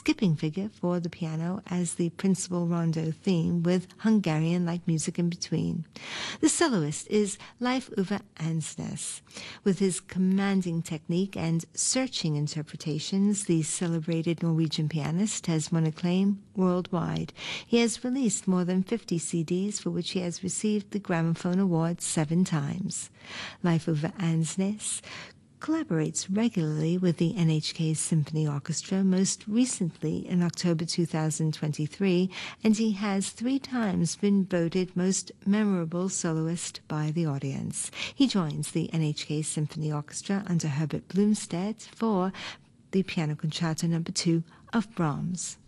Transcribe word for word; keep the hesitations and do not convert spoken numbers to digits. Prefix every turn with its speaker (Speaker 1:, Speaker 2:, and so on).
Speaker 1: skipping figure for the piano as the principal rondo theme with Hungarian-like music in between. The soloist is Leif Ove Ansnes. With his commanding technique and searching interpretations, the celebrated Norwegian pianist has won acclaim worldwide. He has released more than fifty C Ds for which he has received the Gramophone Award seven times. Leif Ove Ansnes collaborates regularly with the N H K Symphony Orchestra, most recently in October two thousand twenty-three, and he has three times been voted most memorable soloist by the audience. He joins the N H K Symphony Orchestra under Herbert Blomstedt for the Piano Concerto Number two of Brahms.